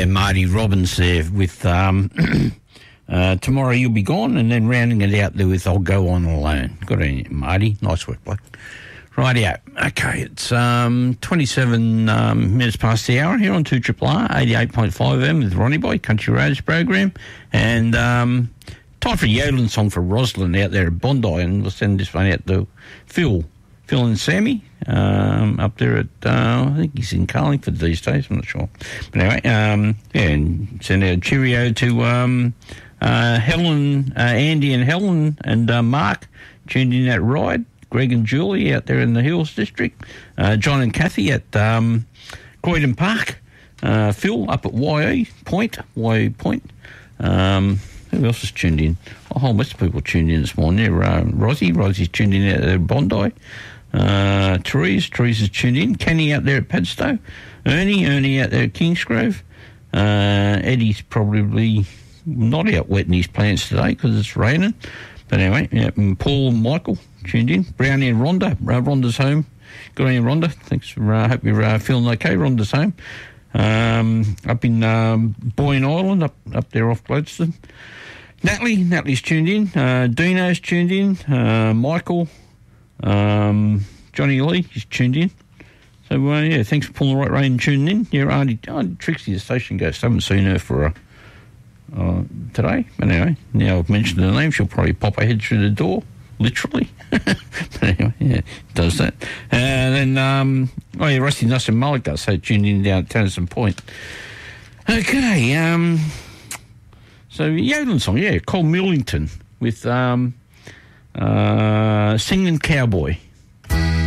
Yeah, Marty Robbins there with Tomorrow You'll Be Gone, and then rounding it out there with I'll Go On Alone. Good on you, Marty. Nice work, bloke. Rightio. Okay, it's 27 minutes past the hour here on 2RRR, 88.5 M with Ronnie Boy, Country Roads program. And time for a yodeling song for Rosalind out there at Bondi, and we'll send this one out to Phil and Sammy up there at, I think he's in Carlingford these days, I'm not sure. But anyway, and send out a cheerio to Helen, Andy and Helen and Mark tuned in that ride. Greg and Julie out there in the Hills District. John and Kathy at Croydon Park. Phil up at YE Point. Who else is tuned in? A whole bunch of people tuned in this morning. Rossie's tuned in out there at Bondi. Therese is tuned in. Kenny out there at Padstow. Ernie out there at Kingsgrove. Eddie's probably not out wetting his plants today because it's raining. But anyway, yeah, and Paul and Michael tuned in. Brownie and Rhonda. Rhonda's home. Good on you, Rhonda. Thanks for, hope you're feeling okay. Rhonda's home. Up in Boyne Island, up there off Gladstone. Natalie's tuned in. Dino's tuned in. Michael. Johnny Lee is tuned in. So, yeah, thanks for pulling the right rein and tuning in. Yeah, Auntie Trixie, the station ghost. Haven't seen her for today. But anyway, now I've mentioned her name, she'll probably pop her head through the door, literally. But anyway, yeah, does that. And then, Rusty Nuss and Mulligar, so tuned in down at Tennyson Point. Okay, so yodeling song, Cole Millington with Singing Cowboy.